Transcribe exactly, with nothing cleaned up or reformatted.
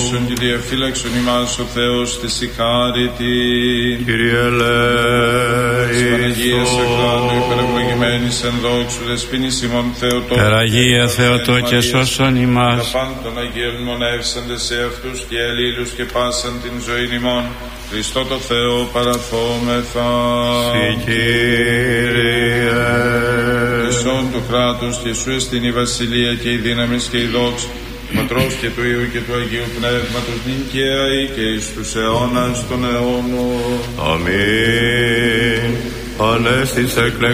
Ελέησον και διαφύλαξον ημάς ο Θεός της η χάρητη. Κύριε ελέησον. Παναγίας εκλάντου υπερευλογημένης εν δόξου δεσποίνης ημών Θεοτόκου. Περαγία Θεοτό και σώσον ημάς. Τα πάντων των Αγίων μονεύσαντε σε αυτούς και αλλήλους και πάσαν την ζωή ημών. Χριστό το Θεό παραθόμεθα. Συ Κύριε. Χριστόν του κράτους και σου εστιν η βασιλεία και η δύναμη και η δόξα. Πατρός και του Υιού και του Αγίου Πνεύματος νυν και αεί και εις τους αιώνας των αιώνων. Αμήν. Ανέστης εκλεγμένος